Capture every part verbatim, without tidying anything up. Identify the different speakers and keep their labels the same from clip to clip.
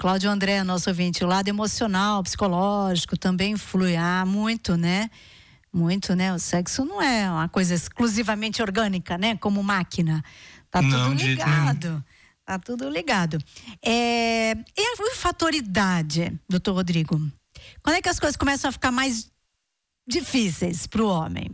Speaker 1: Cláudio André, nosso ouvinte, o lado emocional, psicológico também influi ah, muito, né? Muito, né? O sexo não é uma coisa exclusivamente orgânica, né? Como máquina. Tá tudo
Speaker 2: Não,
Speaker 1: ligado. Tá tudo ligado. É... E a fator idade, doutor Rodrigo? Quando é que as coisas começam a ficar mais difíceis para o homem?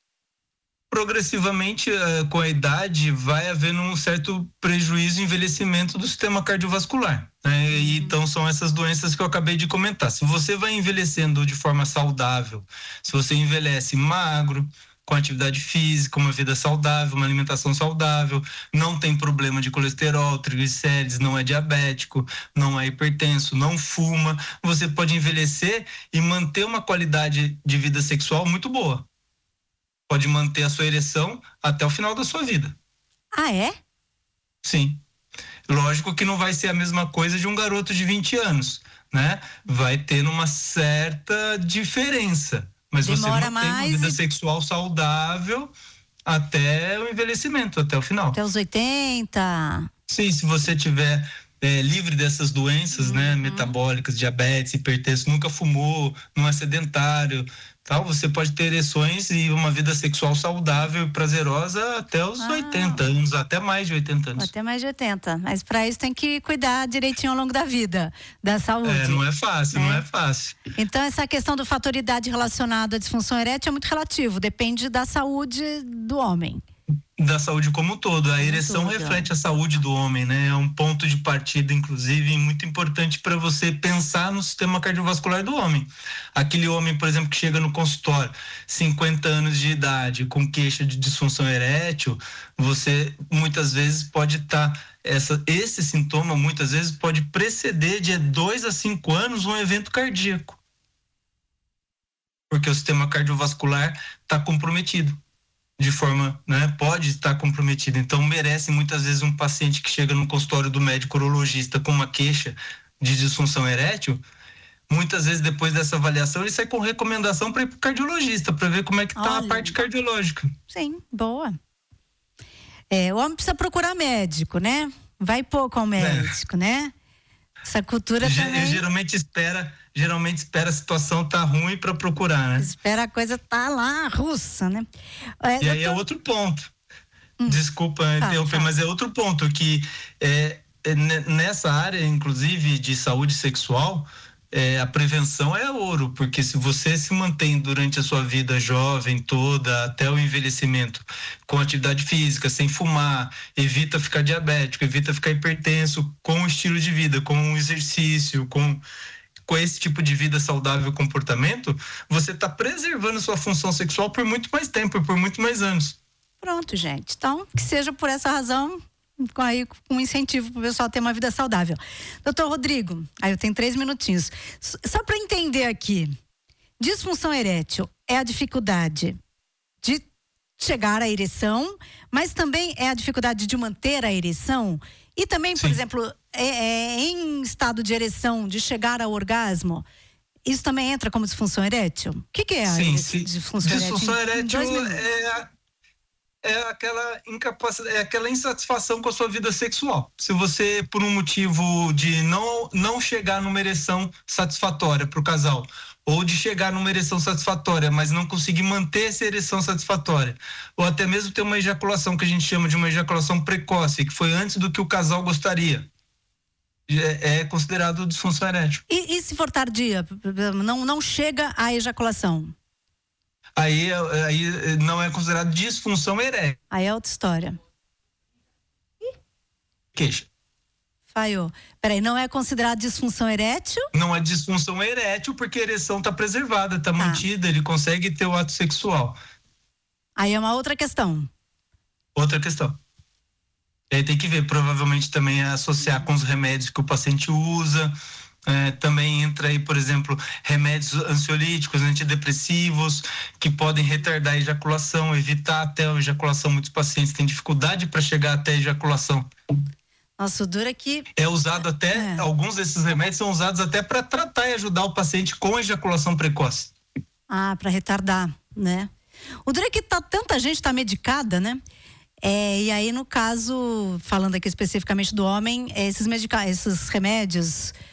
Speaker 2: Progressivamente, com a idade, vai havendo um certo prejuízo e envelhecimento do sistema cardiovascular, né? E então são essas doenças que eu acabei de comentar. Se você vai envelhecendo de forma saudável, se você envelhece magro, com atividade física, uma vida saudável, uma alimentação saudável, não tem problema de colesterol, triglicérides, não é diabético, não é hipertenso, não fuma, você pode envelhecer e manter uma qualidade de vida sexual muito boa. Pode manter a sua ereção até o final da sua vida.
Speaker 1: Ah, é?
Speaker 2: Sim. Lógico que não vai ser a mesma coisa de um garoto de vinte anos, né? Vai ter uma certa diferença. Mas
Speaker 1: Demora
Speaker 2: você mantém uma
Speaker 1: mais
Speaker 2: vida
Speaker 1: e...
Speaker 2: sexual saudável até o envelhecimento, até o final.
Speaker 1: Até os oitenta.
Speaker 2: Sim, se você tiver é, livre dessas doenças,
Speaker 1: uhum.
Speaker 2: né? Metabólicas, diabetes, hipertenso, nunca fumou, não é sedentário, tal, você pode ter ereções e uma vida sexual saudável e prazerosa até os ah. oitenta anos, até mais de oitenta anos.
Speaker 1: Até mais de oitenta, mas para isso tem que cuidar direitinho ao longo da vida, da saúde.
Speaker 2: É, não é fácil, é. não é fácil.
Speaker 1: Então essa questão do fator idade relacionado à disfunção erétil é muito relativo, depende da saúde do homem.
Speaker 2: Da saúde como um todo. A ereção
Speaker 1: todo.
Speaker 2: reflete a saúde do homem, né? É um ponto de partida, inclusive, muito importante para você pensar no sistema cardiovascular do homem. Aquele homem, por exemplo, que chega no consultório, cinquenta anos de idade, com queixa de disfunção erétil, você muitas vezes pode estar, tá, essa, esse sintoma muitas vezes pode preceder de dois a cinco anos um evento cardíaco. Porque o sistema cardiovascular está comprometido. De forma, né, pode estar comprometido. Então, merece muitas vezes um paciente que chega no consultório do médico urologista com uma queixa de disfunção erétil, muitas vezes depois dessa avaliação ele sai com recomendação para ir para o cardiologista, para ver como é que está a parte cardiológica.
Speaker 1: Sim, boa. É, o homem precisa procurar médico, né? Vai pouco ao médico, é. né? Essa cultura
Speaker 2: G-
Speaker 1: também...
Speaker 2: Geralmente espera, geralmente espera a situação tá ruim para procurar, né?
Speaker 1: Espera a coisa tá lá, russa, né?
Speaker 2: É, e aí tô... é outro ponto. Hum. Desculpa tá, interromper, tá. mas é outro ponto que é, é, nessa área, inclusive, de saúde sexual, é, a prevenção é ouro, porque se você se mantém durante a sua vida jovem toda, até o envelhecimento, com atividade física, sem fumar, evita ficar diabético, evita ficar hipertenso, com o estilo de vida, com o exercício, com, com esse tipo de vida saudável e comportamento, você está preservando sua função sexual por muito mais tempo, por muito mais anos.
Speaker 1: Pronto, gente. Então, que seja por essa razão... Com aí um incentivo para o pessoal ter uma vida saudável. Doutor Rodrigo, aí eu tenho três minutinhos. Só para entender aqui, disfunção erétil é a dificuldade de chegar à ereção, mas também é a dificuldade de manter a ereção e também, por Sim. exemplo, é, é, em estado de ereção, de chegar ao orgasmo. Isso também entra como disfunção erétil? O que, que é a
Speaker 2: Sim,
Speaker 1: disfunção erétil?
Speaker 2: Disfunção erétil é a... é aquela incapacidade, é aquela insatisfação com a sua vida sexual. Se você, por um motivo de não, não chegar numa ereção satisfatória para o casal, ou de chegar numa ereção satisfatória, mas não conseguir manter essa ereção satisfatória, ou até mesmo ter uma ejaculação que a gente chama de uma ejaculação precoce, que foi antes do que o casal gostaria, é, é considerado disfunção erétil.
Speaker 1: E, e se for tardia, não, não chega à ejaculação?
Speaker 2: Aí, aí não é considerado disfunção erétil.
Speaker 1: Aí é outra história.
Speaker 2: Queixa.
Speaker 1: Falhou. Peraí, não é considerado disfunção erétil?
Speaker 2: Não é disfunção erétil porque a ereção está preservada, está tá. mantida, ele consegue ter o ato sexual.
Speaker 1: Aí é uma outra questão.
Speaker 2: Outra questão. E aí tem que ver, provavelmente também é associar com os remédios que o paciente usa. É, também entra aí, por exemplo, remédios ansiolíticos, antidepressivos, que podem retardar a ejaculação, evitar até a ejaculação. Muitos pacientes têm dificuldade para chegar até a ejaculação.
Speaker 1: Nossa, o duro é que...
Speaker 2: É usado até, é. alguns desses remédios são usados até para tratar e ajudar o paciente com ejaculação precoce.
Speaker 1: Ah, para retardar, né? O duro é que tá, tanta gente está medicada, né? É, e aí, no caso, falando aqui especificamente do homem, esses, medica- esses remédios